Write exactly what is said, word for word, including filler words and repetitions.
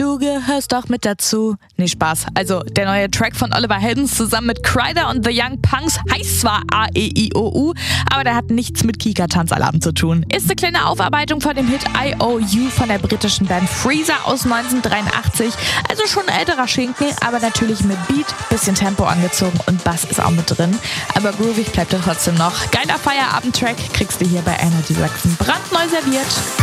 Du gehörst doch mit dazu. Nee, Spaß. Also, der neue Track von Oliver Heldens zusammen mit Kryder und The Young Punks heißt zwar A E I O U, aber der hat nichts mit Kika Tanzalarm zu tun. Ist eine kleine Aufarbeitung von dem Hit I O U von der britischen Band Freezer aus neunzehnhundertdreiundachtzig. Also schon ein älterer Schinken, aber natürlich mit Beat, bisschen Tempo angezogen und Bass ist auch mit drin. Aber groovig bleibt er trotzdem noch. Geiler Feierabend-Track kriegst du hier bei Energy Sachsen brandneu serviert.